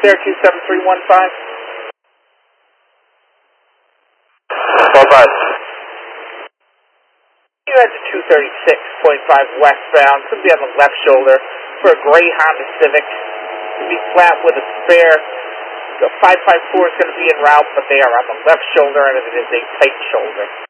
there, 27315. 45. You had the 236.5 westbound. It's going to be on the left shoulder for a gray Honda Civic. It's going to be flat with a spare. The 554 is going to be en route, but they are on the left shoulder, and it is a tight shoulder.